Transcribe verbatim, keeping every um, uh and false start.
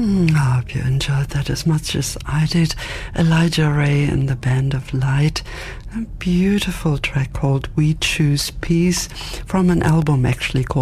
Mm, I hope you enjoyed that as much as I did. Elijah Ray and the Band of Light. A beautiful track called We Choose Peace from an album actually called